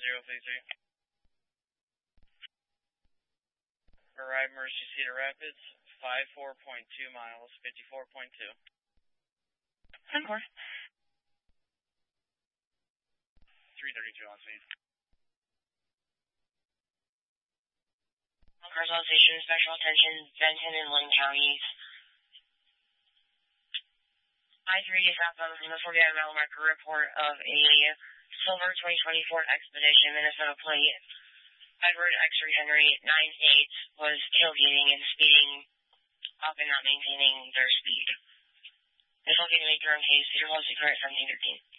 033. Arrive Mercy Cedar Rapids, 54.2 miles, 54.2. 10-4. 332 on speed. Carswell Station, special attention, Benton and Lynn counties. I-3 is outbound from the 49 mile marker report of a silver 2024 Expedition Minnesota plate. Edward X-ray Henry 98 was tailgating and speeding up and not maintaining their speed. This will be made through on case Cedar Falls Secret 1713.